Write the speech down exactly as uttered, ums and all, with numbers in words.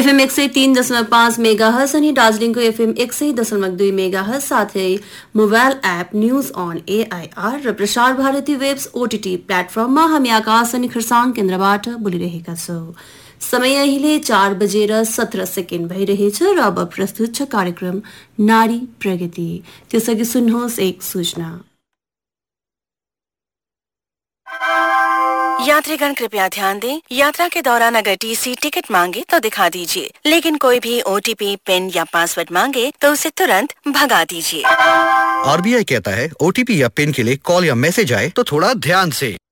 FM एक सय तीन दशमलव पाँच मेगाहर्ज अनि दार्जिलिङको एफएम एक सय दशमलव दुई मेगाहर्ज साथै mobile app news on AIR र प्रसार भारती वेब्स ओटीटी प्लेटफर्ममा हामी आकाशवाणी खरसाङ केन्द्रबाट बोलिरहेका छौं। समय अहिले चार बजेर सत्र सेकेन्ड भइरहेछ र अब प्रस्तुत छ कार्यक्रम नारी प्रगति। त्यसअघि सुन्नुहोस् एक सूचना। यात्रीगण कृपया ध्यान दें, यात्रा के दौरान अगर टीसी टिकट मांगे तो दिखा दीजिए, लेकिन कोई भी ओटीपी पिन या पासवर्ड मांगे तो उसे तुरंत भगा दीजिए। आरबीआई कहता है ओटीपी या पिन के लिए कॉल या मैसेज आए तो थोड़ा ध्यान से